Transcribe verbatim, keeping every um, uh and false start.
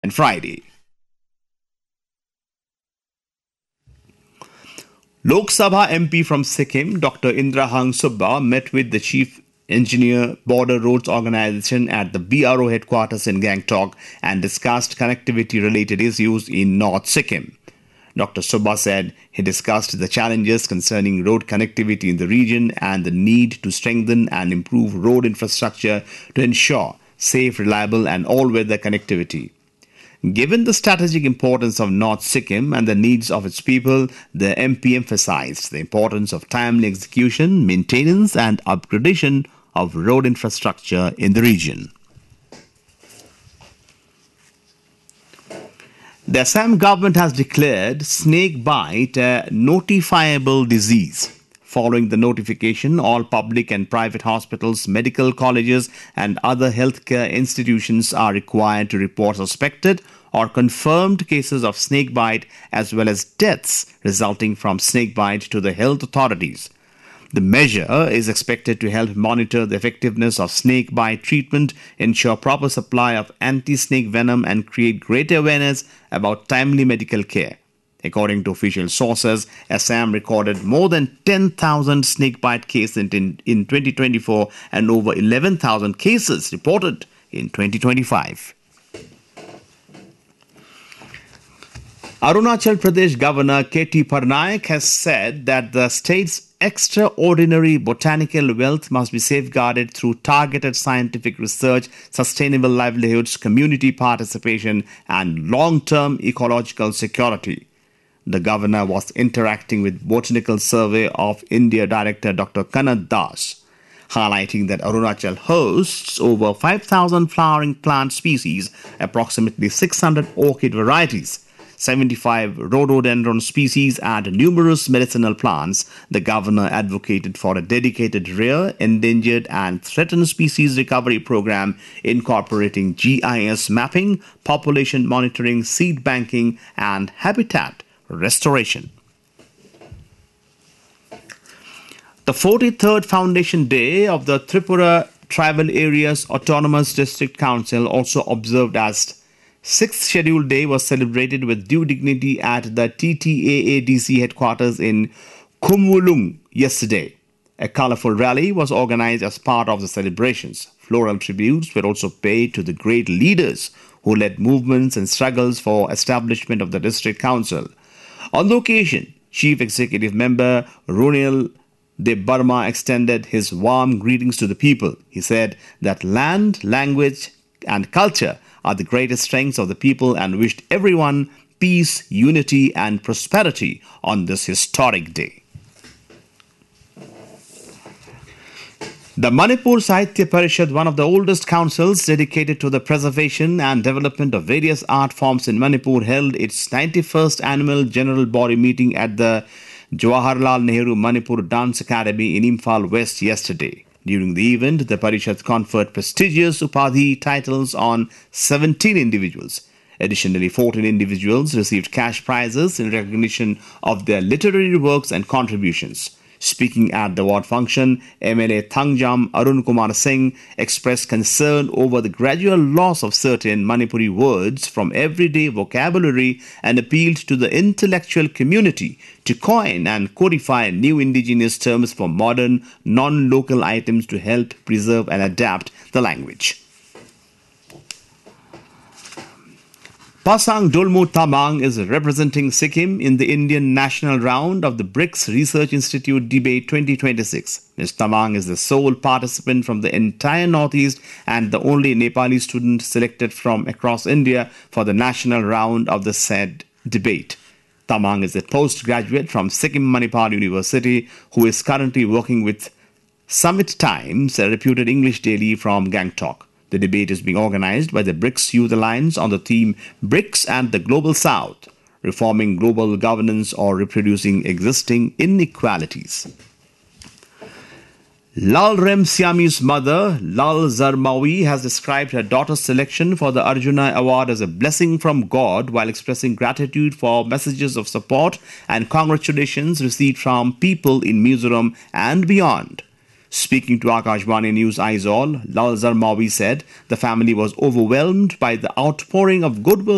and Friday. Lok Sabha M P from Sikkim, Doctor Indrahang Subba, met with the Chief Engineer Border Roads Organization at the B R O headquarters in Gangtok and discussed connectivity-related issues in North Sikkim. Doctor Subba said he discussed the challenges concerning road connectivity in the region and the need to strengthen and improve road infrastructure to ensure safe, reliable and all-weather connectivity. Given the strategic importance of North Sikkim and the needs of its people, the M P emphasized the importance of timely execution, maintenance and upgradation of road infrastructure in the region. The Assam government has declared snake bite a notifiable disease. Following the notification, all public and private hospitals, medical colleges and other healthcare institutions are required to report suspected or confirmed cases of snake bite as well as deaths resulting from snake bite to the health authorities. The measure is expected to help monitor the effectiveness of snake bite treatment, ensure proper supply of anti-snake venom and create greater awareness about timely medical care. According to official sources, Assam recorded more than ten thousand snakebite cases in, in twenty twenty-four and over eleven thousand cases reported in twenty twenty-five. Arunachal Pradesh Governor K T Parnaik has said that the state's extraordinary botanical wealth must be safeguarded through targeted scientific research, sustainable livelihoods, community participation, and long-term ecological security. The governor was interacting with Botanical Survey of India Director Doctor Kanad Das, highlighting that Arunachal hosts over five thousand flowering plant species, approximately six hundred orchid varieties, seventy-five rhododendron species and numerous medicinal plants. The governor advocated for a dedicated rare, endangered and threatened species recovery program incorporating G I S mapping, population monitoring, seed banking and habitat restoration. The forty-third Foundation Day of the Tripura Tribal Areas Autonomous District Council, also observed as sixth scheduled day, was celebrated with due dignity at the T T A A D C headquarters in Khumulung yesterday. A colorful rally was organized as part of the celebrations. Floral tributes were also paid to the great leaders who led movements and struggles for establishment of the district council. On the occasion, Chief Executive Member Ronil De Burma extended his warm greetings to the people. He said that land, language and culture are the greatest strengths of the people and wished everyone peace, unity and prosperity on this historic day. The Manipur Sahitya Parishad, one of the oldest councils dedicated to the preservation and development of various art forms in Manipur, held its ninety-first annual general body meeting at the Jawaharlal Nehru Manipur Dance Academy in Imphal West yesterday. During the event, the Parishad conferred prestigious Upadhi titles on seventeen individuals. Additionally, fourteen individuals received cash prizes in recognition of their literary works and contributions. Speaking at the award function, M L A Thangjam Arun Kumar Singh expressed concern over the gradual loss of certain Manipuri words from everyday vocabulary and appealed to the intellectual community to coin and codify new indigenous terms for modern, non-local items to help preserve and adapt the language. Pasang Dolmu Tamang is representing Sikkim in the Indian national round of the BRICS Research Institute Debate twenty twenty-six. Miz Tamang is the sole participant from the entire Northeast and the only Nepali student selected from across India for the national round of the said debate. Tamang is a postgraduate from Sikkim Manipal University who is currently working with Summit Times, a reputed English daily from Gangtok. The debate is being organized by the BRICS Youth Alliance on the theme BRICS and the Global South, reforming global governance or reproducing existing inequalities. Lal Remsiami's mother, Lal Zarmawi, has described her daughter's selection for the Arjuna Award as a blessing from God while expressing gratitude for messages of support and congratulations received from people in Mizoram and beyond. Speaking to Akashvani News Aizawl, Lal Zarmawi said the family was overwhelmed by the outpouring of goodwill